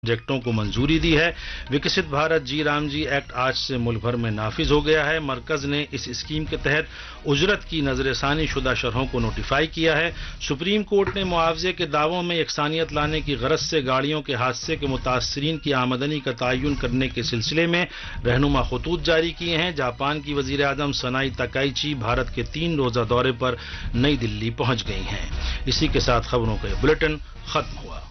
प्रोजेक्टों को मंजूरी दी है। विकसित भारत जी राम जी एक्ट आज से मुल्क भर में नाफिज हो गया है। मरकज ने इस स्कीम के तहत उजरत की नजरसानी शुदा शरहों को नोटिफाई किया है। सुप्रीम कोर्ट ने मुआवजे के दावों में यकसानियत लाने की गरज से गाड़ियों के हादसे के मुतासरीन की आमदनी का तयन करने के सिलसिले में रहनुमा खतूत जारी किए हैं। जापान की वजीर आजम सनाई तकाइची भारत के 3 रोजा दौरे पर नई दिल्ली पहुंच गई हैं। इसी के साथ खबरों का बुलेटिन खत्म हुआ।